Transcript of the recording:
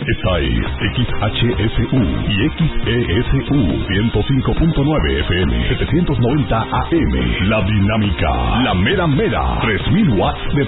Esta es XHSU y XESU 105.9 FM, 790 AM. La Dinámica, la mera mera, 3000 watts de